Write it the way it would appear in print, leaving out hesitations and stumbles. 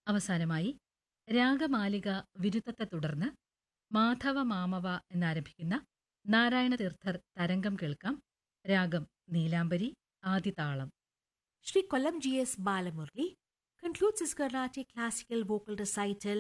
അവസാനമായി രാഗമാലിക വിരുദ്ധത്തെ തുടർന്ന് മാധവ മാമവ എന്നാരംഭിക്കുന്ന നാരായണ തീർത്ഥർ തരംഗം കേൾക്കാം. രാഗം നീലാംബരി, ആദിതാളം. Sri Kollam G.S. Balamurli concludes his Carnatic classical vocal recital